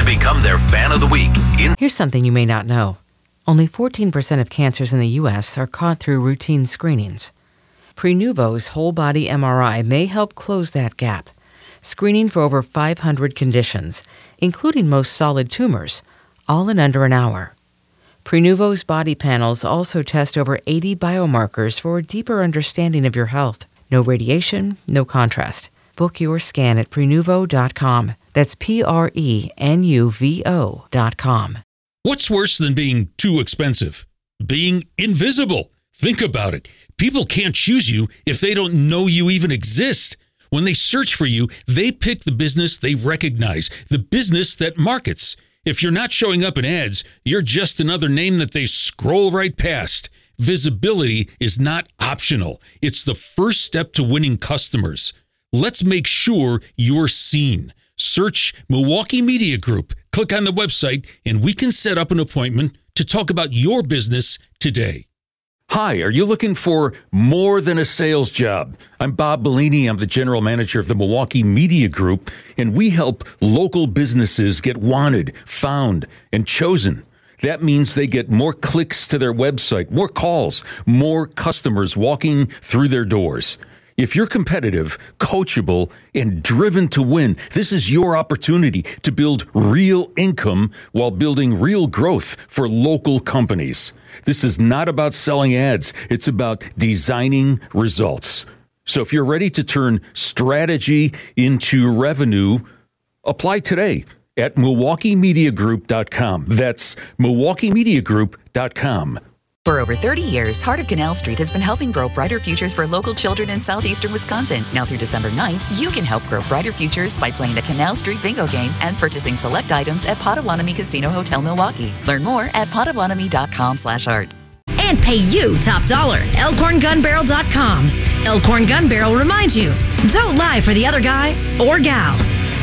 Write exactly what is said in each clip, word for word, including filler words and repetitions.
become their fan of the week. In- Here's something you may not know. Only fourteen percent of cancers in the U S are caught through routine screenings. Prenuvo's whole body M R I may help close that gap, screening for over five hundred conditions, including most solid tumors, all in under an hour. Prenuvo's body panels also test over eighty biomarkers for a deeper understanding of your health. No radiation, no contrast. Book your scan at Prenuvo dot com. That's P R E N U V O dot com. What's worse than being too expensive? Being invisible. Think about it. People can't choose you if they don't know you even exist. When they search for you, they pick the business they recognize, the business that markets. If you're not showing up in ads, you're just another name that they scroll right past. Visibility is not optional. It's the first step to winning customers. Let's make sure you're seen. Search Milwaukee Media Group. Click on the website, and we can set up an appointment to talk about your business today. Hi, are you looking for more than a sales job? I'm Bob Bellini. I'm the general manager of the Milwaukee Media Group, and we help local businesses get wanted, found, and chosen. That means they get more clicks to their website, more calls, more customers walking through their doors. If you're competitive, coachable, and driven to win, this is your opportunity to build real income while building real growth for local companies. This is not about selling ads. It's about designing results. So if you're ready to turn strategy into revenue, apply today at Milwaukee Media Group dot com. That's Milwaukee Media Group dot com. For over thirty years, Heart of Canal Street has been helping grow brighter futures for local children in southeastern Wisconsin. Now through December ninth, you can help grow brighter futures by playing the Canal Street Bingo game and purchasing select items at Potawatomi Casino Hotel Milwaukee. Learn more at Potawatomi dot com slash art. And pay you top dollar. Elkhorn Gun Barrel dot com. Elkhorn Gun Barrel reminds you, don't lie for the other guy or gal.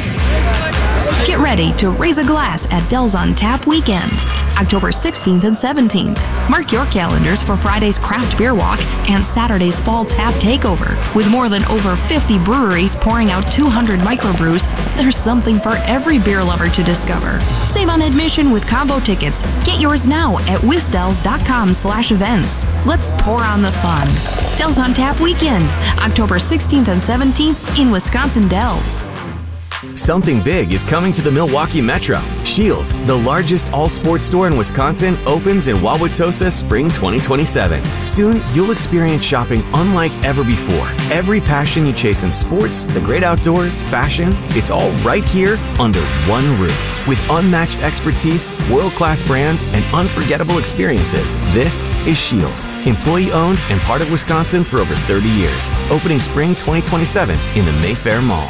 Get ready to raise a glass at Del's on Tap weekend, October sixteenth and seventeenth. Mark your calendars for Friday's Craft Beer Walk and Saturday's Fall Tap Takeover. With more than over fifty breweries pouring out two hundred microbrews, there's something for every beer lover to discover. Save on admission with combo tickets. Get yours now at wisdells dot com slash events. Let's pour on the fun. Del's on Tap weekend, October sixteenth and seventeenth in Wisconsin Dells. Something big is coming to the Milwaukee Metro. Scheels, the largest all-sports store in Wisconsin, opens in Wauwatosa Spring twenty twenty-seven. Soon, you'll experience shopping unlike ever before. Every passion you chase in sports, the great outdoors, fashion, it's all right here under one roof. With unmatched expertise, world-class brands, and unforgettable experiences, this is Scheels, employee-owned and part of Wisconsin for over thirty years. Opening Spring twenty twenty-seven in the Mayfair Mall.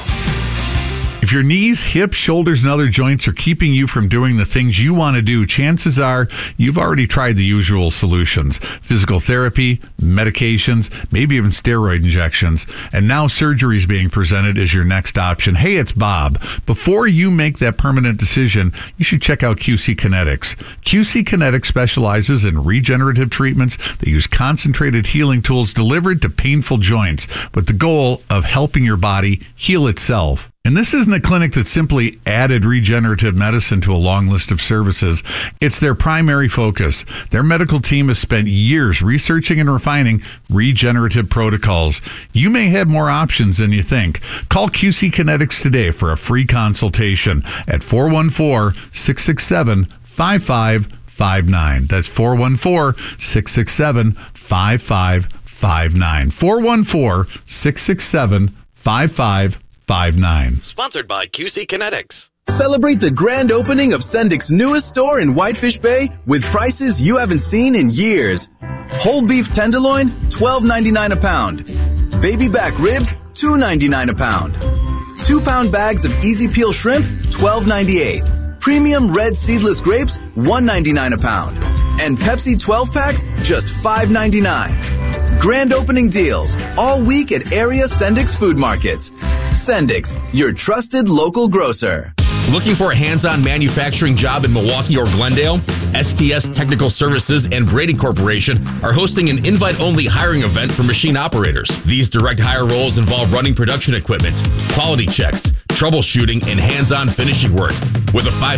If your knees, hips, shoulders, and other joints are keeping you from doing the things you want to do, chances are you've already tried the usual solutions. Physical therapy, medications, maybe even steroid injections. And now surgery is being presented as your next option. Hey, it's Bob. Before you make that permanent decision, you should check out Q C Kinetics. Q C Kinetics specializes in regenerative treatments that use concentrated healing tools delivered to painful joints with the goal of helping your body heal itself. And this isn't a clinic that simply added regenerative medicine to a long list of services. It's their primary focus. Their medical team has spent years researching and refining regenerative protocols. You may have more options than you think. Call Q C Kinetics today for a free consultation at four one four, six six seven, five five five nine. That's four one four, six six seven, five five five nine. four one four, six six seven, five five five nine. Sponsored by Q C Kinetics. Celebrate the grand opening of Sendik's newest store in Whitefish Bay with prices you haven't seen in years. Whole beef tenderloin, twelve ninety-nine a pound. Baby back ribs, two ninety-nine a pound. Two pound bags of easy peel shrimp, twelve ninety-eight. Premium red seedless grapes, one ninety-nine a pound. And Pepsi twelve packs, just five ninety-nine. Grand opening deals all week at area Sendik's food markets. Sendik's, your trusted local grocer. Looking for a hands-on manufacturing job in Milwaukee or Glendale? S T S Technical Services and Brady Corporation are hosting an invite-only hiring event for machine operators. These direct hire roles involve running production equipment, quality checks, troubleshooting, and hands-on finishing work. With a five